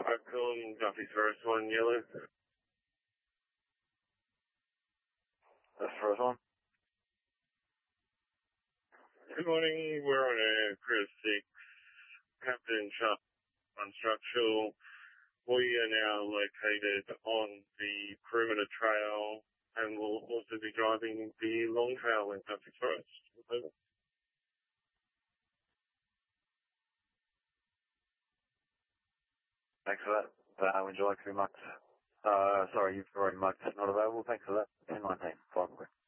Oakham, Duffy's Forest 1, yellow. That's the first one. Good morning, we're on air, Chris 6, Captain Sharp on Structural. We are now located on the perimeter trail and will also be driving the long trail in Duffy's Forest. Over. Thanks for that. Would you like to be marked? Sorry, you've already marked not available. Thanks for that. 1019. 5